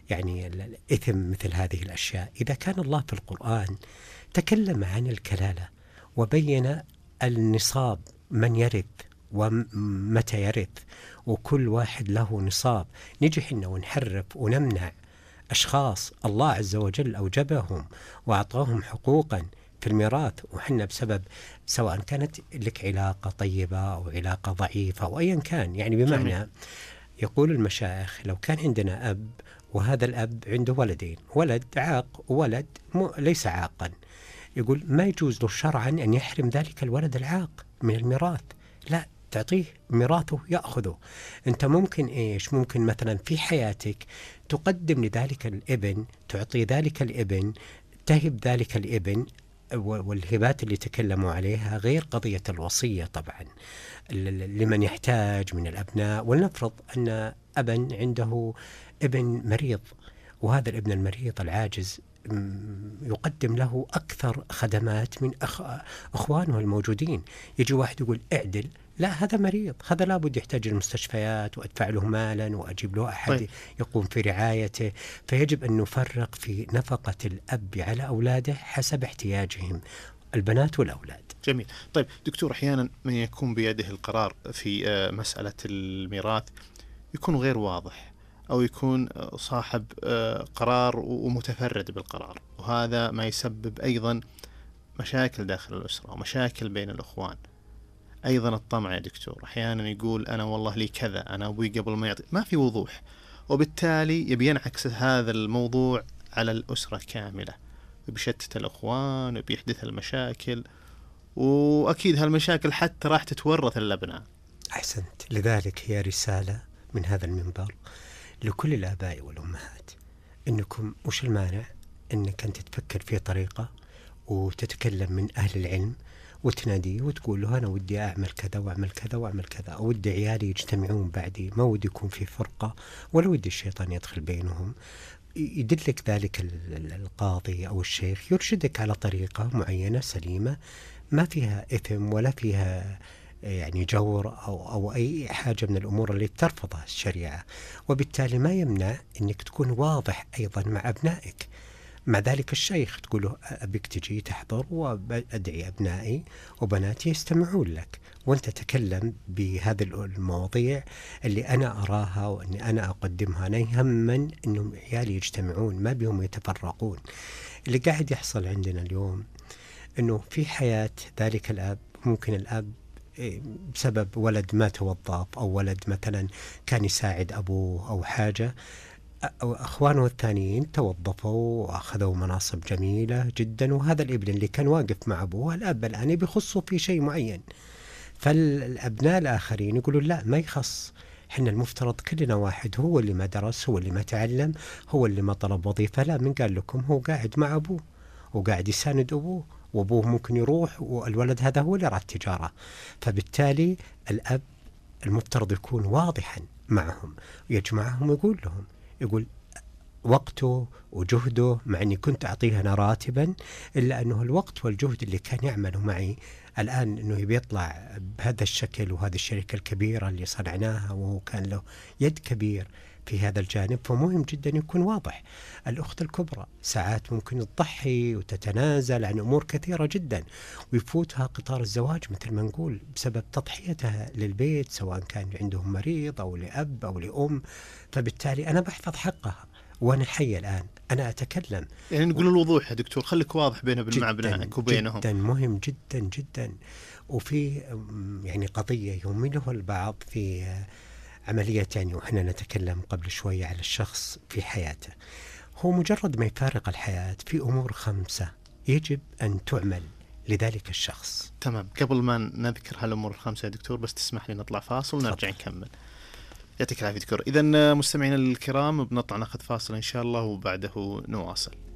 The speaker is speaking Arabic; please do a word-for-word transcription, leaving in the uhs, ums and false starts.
يعني الإثم مثل هذه الأشياء. إذا كان الله في القرآن تكلم عن الكلالة وبين النصاب من يرث ومتى يرث وكل واحد له نصاب، نجي حنا ونحرف ونمنع أشخاص الله عز وجل أوجبهم وأعطاهم حقوقا في الميراث، وحنا بسبب سواء كانت لك علاقة طيبة أو علاقة ضعيفة أو أيا كان. يعني بمعنى جميل. يقول المشايخ لو كان عندنا أب وهذا الأب عنده ولدين، ولد عاق وولد ليس عاقا، يقول ما يجوز له شرعا أن يحرم ذلك الولد العاق من الميراث، لا تعطيه ميراثه يأخذه. أنت ممكن إيش ممكن مثلا في حياتك تقدم لذلك الابن، تعطي ذلك الابن، تهب ذلك الابن، والهبات اللي تكلموا عليها غير قضية الوصية طبعا لمن يحتاج من الأبناء. ولنفرض أن أبا عنده ابن مريض، وهذا الابن المريض العاجز يقدم له أكثر خدمات من أخ... أخوانه الموجودين. يجي واحد يقول اعدل، لا هذا مريض، هذا لابد يحتاج المستشفيات وأدفع له مالا وأجيب له أحد طيب. يقوم في رعايته. فيجب أن نفرق في نفقة الأب على أولاده حسب احتياجهم، البنات والأولاد. جميل. طيب دكتور، أحيانا من يكون بيده القرار في مسألة الميراث يكون غير واضح، أو يكون صاحب قرار ومتفرد بالقرار، وهذا ما يسبب أيضا مشاكل داخل الأسرة ومشاكل بين الأخوان. أيضا الطمع يا دكتور، أحيانا يقول أنا والله لي كذا، أنا أبوي قبل ما يعطي، ما في وضوح، وبالتالي يبي ينعكس هذا الموضوع على الأسرة كاملة، بيشتت الأخوان وبيحدث المشاكل، وأكيد هالمشاكل حتى راح تتورث الأبناء. أحسنت. لذلك هي رسالة من هذا المنبر لكل الآباء والأمهات، إنكم وش المانع إنك أنت تفكر في طريقة وتتكلم من أهل العلم وتناديه وتقول له أنا ودي أعمل كذا وأعمل كذا وأعمل كذا، أو ودي عيالي يجتمعون بعدي، ما ودي يكون في فرقة ولا ودي الشيطان يدخل بينهم. يدلك ذلك القاضي أو الشيخ يرشدك على طريقة معينة سليمة ما فيها إثم ولا فيها يعني جور أو, أو أي حاجة من الأمور اللي ترفضها الشريعة. وبالتالي ما يمنع أنك تكون واضح أيضا مع أبنائك. مع ذلك الشيخ تقول له أبيك تجي تحضر وأدعي أبنائي وبناتي يستمعون لك، وأنت تتكلم بهذه المواضيع اللي أنا أراها وأني أنا أقدمها. أنا يهمن أنهم عيالي يجتمعون ما بهم يتفرقون. اللي قاعد يحصل عندنا اليوم أنه في حياة ذلك الأب، ممكن الأب بسبب ولد ما توظف أو ولد مثلا كان يساعد أبوه أو حاجة، أو أخوانه الثانيين توظفوا وأخذوا مناصب جميلة جدا، وهذا الابن اللي كان واقف مع أبوه الأب الآن بيخصه في شيء معين. فالأبناء الآخرين يقولون لا ما يخص، حنا المفترض كلنا واحد، هو اللي ما درس، هو اللي ما تعلم، هو اللي ما طلب وظيفة. لا، من قال لكم هو قاعد مع أبوه وقاعد يساند أبوه، وأبوه ممكن يروح والولد هذا هو اللي رأى التجارة. فبالتالي الأب المفترض يكون واضحا معهم ويجمعهم ويقول لهم، يقول وقته وجهده، مع أني كنت أعطيه أنا راتبا، إلا أنه الوقت والجهد اللي كان يعمله معي الآن أنه بيطلع بهذا الشكل وهذه الشركة الكبيرة اللي صنعناها، وهو كان له يد كبير في هذا الجانب. فمهم جدا يكون واضح. الأخت الكبرى ساعات ممكن تضحي وتتنازل عن أمور كثيرة جدا ويفوتها قطار الزواج مثل ما نقول بسبب تضحيتها للبيت، سواء كان عندهم مريض أو لأب أو لأم. فبالتالي أنا بحفظ حقها وأنا حي الآن، أنا أتكلم. يعني نقول الوضوح يا دكتور، خليك واضح بين مع أبنائك وبينهم. جدا مهم جدا جدا. وفي يعني قضية يهمله البعض في عملية، يعني وإحنا نتكلم قبل شوية على الشخص في حياته، هو مجرد ما يفارق الحياة في أمور خمسة يجب أن تعمل لذلك الشخص. تمام. قبل ما نذكر هالأمور الخمسة يا دكتور، بس تسمح لي نطلع فاصل ونرجع نكمل. يعطيك العافية دكتور. إذن مستمعينا الكرام بنطلع ناخذ فاصل إن شاء الله وبعده نواصل.